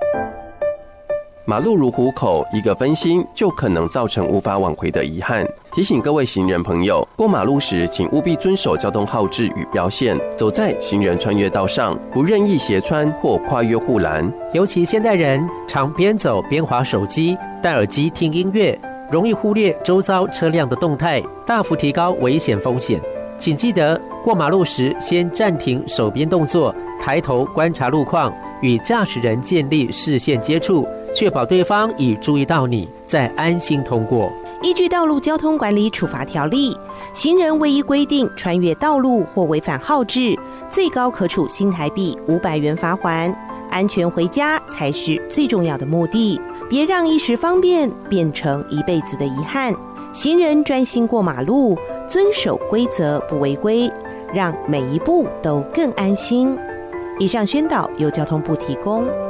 马路如虎口，一个分心就可能造成无法挽回的遗憾。提醒各位行人朋友，过马路时请务必遵守交通号志与标线，走在行人穿越道上，不任意斜穿或跨越护栏。 尤其现代人常边走边滑手机、戴耳机听音乐，容易忽略周遭车辆的动态，大幅提高危险风险。请记得过马路时先暂停手边动作，抬头观察路况，与驾驶人建立视线接触，确保对方已注意到你，再安心通过。 依据道路交通管理处罚条例，行人未依规定穿越道路或违反号志，最高可处新台币500元罚锾。安全回家才是最重要的目的，别让一时方便变成一辈子的遗憾。行人专心过马路，遵守规则不违规，让每一步都更安心。以上宣导由交通部提供。